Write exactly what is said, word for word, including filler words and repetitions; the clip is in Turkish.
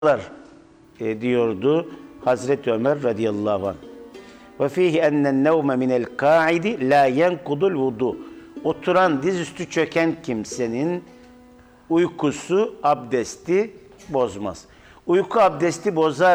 e, diyordu Hazreti Ömer radıyallahu anh. Ve fihi ennen nevme minel kaidi la yenkudul vudu. Oturan, dizüstü çöken kimsenin uykusu abdesti bozmaz. Uyku abdesti bozar